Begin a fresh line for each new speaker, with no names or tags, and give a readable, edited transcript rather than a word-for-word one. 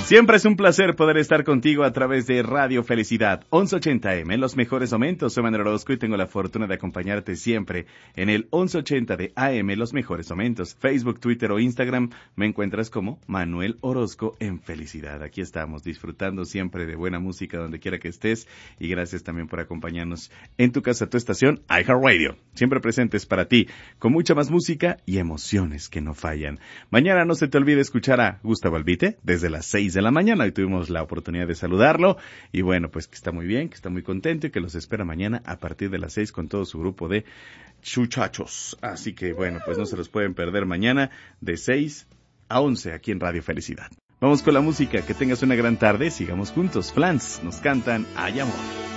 Siempre es un placer poder estar contigo a través de Radio Felicidad 1180M en los mejores momentos. Soy Manuel Orozco y tengo la fortuna de acompañarte siempre en el 1180 de AM los mejores momentos. Facebook, Twitter o Instagram me encuentras como Manuel Orozco en Felicidad. Aquí estamos disfrutando siempre de buena música donde quiera que estés y gracias también por acompañarnos en tu casa, tu estación iHeartRadio. Siempre presentes para ti con mucha más música y emociones que no fallan. Mañana no se te olvide escuchar a Gustavo Albite desde las 6 de la mañana. Hoy tuvimos la oportunidad de saludarlo y bueno, pues que está muy bien, que está muy contento y que los espera mañana a partir de las 6 con todo su grupo de chuchachos. Así que bueno, pues no se los pueden perder mañana de 6 a 11 aquí en Radio Felicidad. Vamos con la música, que tengas una gran tarde, sigamos juntos. Flans nos cantan Hay Amor.